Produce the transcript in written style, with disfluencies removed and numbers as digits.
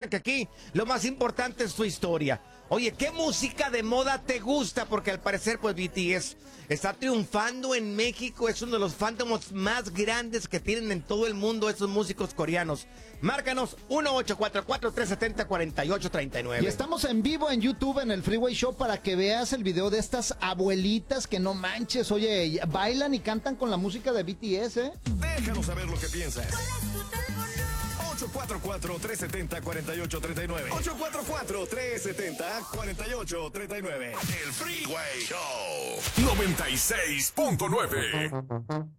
que aquí lo más importante es tu historia. Oye, ¿qué música de moda te gusta? Porque al parecer, pues, BTS está triunfando en México. Es uno de los fandoms más grandes que tienen en todo el mundo esos músicos coreanos. Márcanos 1-844-370-4839. Y estamos en vivo en YouTube, en el Freeway Show, para que veas el video de estas abuelitas que no manches. Oye, bailan y cantan con la música de BTS, ¿eh? Déjanos saber lo que piensas. 844-370-4839. 844-370-4839. El Freeway Show 96.9.